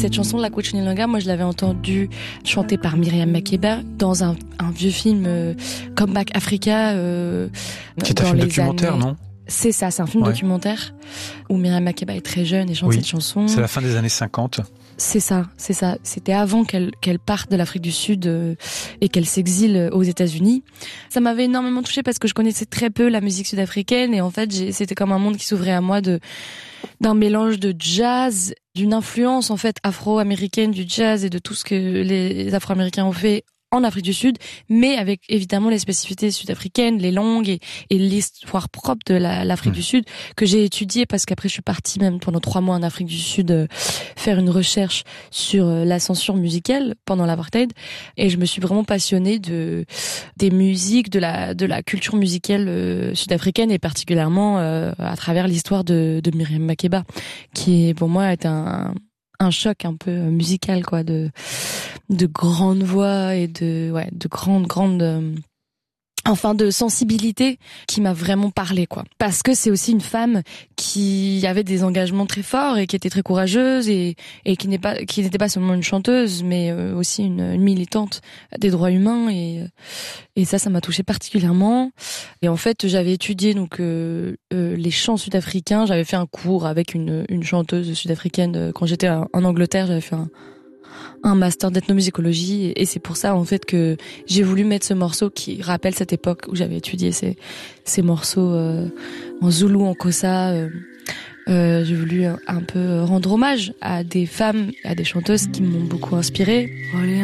cette chanson, La Kuchinilinga, moi je l'avais entendue chantée par Myriam Makeba dans un vieux film Comeback Africa. Qui est un film documentaire, non ? C'est ça, c'est un film documentaire où Myriam Makeba est très jeune et chante cette chanson. C'est la fin des années 50. C'est ça. C'était avant qu'elle parte de l'Afrique du Sud et qu'elle s'exile aux États-Unis. Ça m'avait énormément touchée parce que je connaissais très peu la musique sud-africaine et en fait, c'était comme un monde qui s'ouvrait à moi d'un mélange de jazz, d'une influence en fait afro-américaine du jazz et de tout ce que les Afro-Américains ont fait en Afrique du Sud, mais avec évidemment les spécificités sud-africaines, les langues et l'histoire propre de l'Afrique du Sud que j'ai étudié parce qu'après je suis partie même pendant 3 mois en Afrique du Sud faire une recherche sur l'ascension musicale pendant l'apartheid et je me suis vraiment passionnée des musiques, de la culture musicale sud-africaine et particulièrement à travers l'histoire de Myriam Makeba qui pour moi est un choc un peu musical quoi de grandes voix et de grandes de sensibilité qui m'a vraiment parlé quoi parce que c'est aussi une femme qui avait des engagements très forts et qui était très courageuse et qui n'était pas seulement une chanteuse mais aussi une militante des droits humains et ça m'a touchée particulièrement et en fait j'avais étudié donc les chants sud-africains, j'avais fait un cours avec une chanteuse sud-africaine quand j'étais en Angleterre, j'avais fait un master d'ethnomusicologie et c'est pour ça en fait que j'ai voulu mettre ce morceau qui rappelle cette époque où j'avais étudié ces morceaux en zoulou, en kossa. J'ai voulu un peu rendre hommage à des femmes, à des chanteuses qui m'ont beaucoup inspirée.